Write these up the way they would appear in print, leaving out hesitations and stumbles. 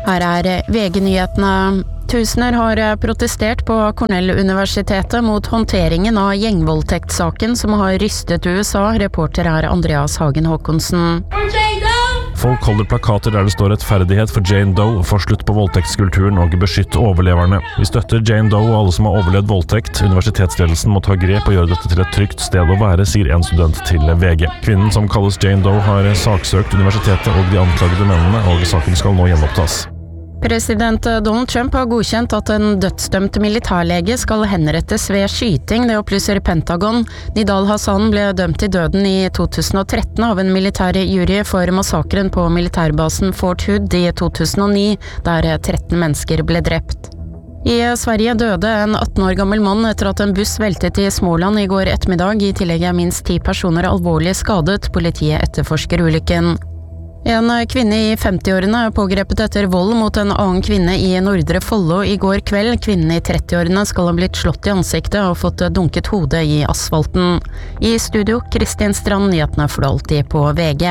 Her VG-nyhetene. Tusener har protestert på Cornell-universitetet mot håndteringen av gjengvoldtektssaken som har rystet USA. Reporter Andreas Hagen Håkonsen. Folk holder plakater der det står rettferdighet for Jane Doe, få slutt på voldtektskulturen og beskytt overleverne. Vi støtter Jane Doe og alle som har overlevd voldtekt. Universitetsledelsen må ta grep og gjøre dette til et trygt sted å være, sier en student til VG. Kvinnen som kalles Jane Doe har saksøkt universitetet og de anklagede mennene, og saken skal nå gjenopptas. President Donald Trump har godkjent at en dødsdømt militærlege skal henrettes ved skyting, det opplyser Pentagon. Nidal Hassan ble dømt til døden i 2013 av en militær jury for massakren på militærbasen Fort Hood i 2009, der 13 mennesker ble drept. I Sverige døde en 18 år gammel mann etter at en buss veltet i Småland i går ettermiddag. I tillegg minst 10 personer alvorlig skadet. Politiet etterforsker ulykken. En kvinne i 50-årene pågrepet etter vold mot en annen kvinne i Nordre Follo i går kveld. Kvinnen i 30-årene skal ha blitt slått i ansiktet og fått dunket hodet i asfalten. I studio, Kristin Strand, nyhetene for alltid på VG.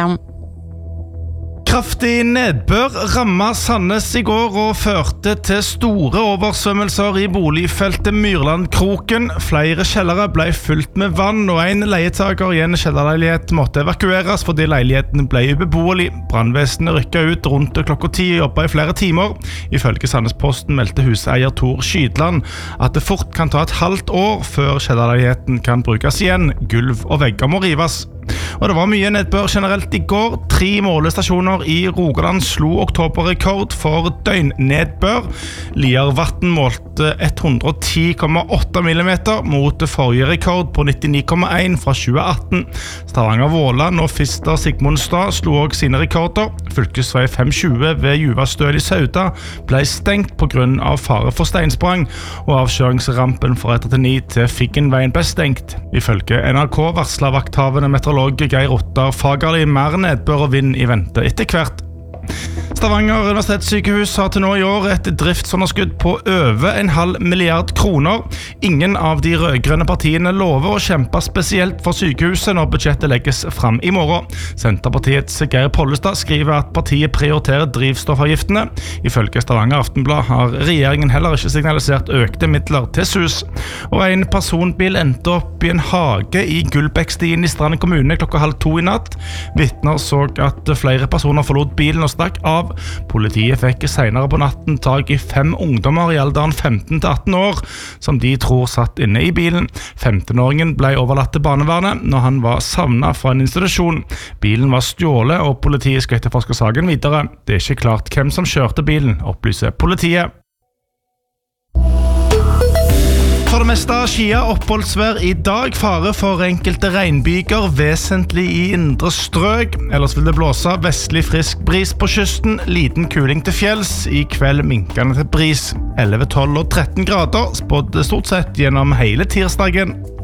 Kraftig nedbør rammet Sandnes i går og førte til store oversvømmelser i boligfeltet Myrlandkroken. Flere kjellere ble fylt med vann, og en leietager i en kjellerleilighet måtte evakueres fordi leiligheten ble ubeboelig. Brannvesenet rykket ut rundt klokka 10 og jobbet i flere timer. Ifølge Sandnesposten meldte huseier Tor Skydland at det fort kan ta et halvt år før kjellerleiligheten kan brukes igjen. Gulv og vegger må rives. Og det var mye nedbør generelt i går. 3 målestasjoner i Rogaland slo oktoberrekord for døgnnedbør. Liarvatn målte 110,8 millimeter mot forrige rekord på 99,1 fra 2018. Stavanger Våland og Fister Sigmundstad slo også sine rekorder. Fylkesvei 520 ved Juvastøl i Sauda ble stengt på grunn av fare for steinsprang, og avkjøringsrampen fra 139 til Figgenveien ble stengt. Ifølge NRK varslet vakthavende meteorolog Geir Ottar Fagerli mer nedbør og vind i vente etter hvert. Stavanger universitetssykehus har til nå i år et driftsunderskudd på over 0,5 milliard kroner. Ingen av de rødgrønne partiene lover å kjempe spesielt for sykehuset når budsjettet legges frem i morgen. Senterpartiets Geir Pollestad skriver at partiet prioriterer drivstoffavgiftene. Ifølge Stavanger Aftenblad har regjeringen heller ikke signalisert økte midler til SUS. Og en personbil endte opp i en hage i Gullbækstien i Strand kommune klokka 1:30 i natt. Vitner så at flere personer forlot bilen og stakk av. Politiet fikk senere på natten tag i 5 ungdommer i alderen 15 til 18 år, som de tror satt inne i bilen. 15-åringen ble overlatt til barnevernet når han var savnet fra en institusjon. Bilen var stjålet, og politiet skal etterforske saken videre. Det er ikke klart hvem som kjørte bilen, opplyser politiet. For det meste skia oppholdsvær i dag, fare for enkelte regnbyger, vesentlig i indre strøk. Ellers vil det blåse vestlig frisk bris på kysten, liten kuling til fjells, i kveld minkende til bris. 11, 12 og 13 grader, spådd stort sett gjennom hele tirsdagen.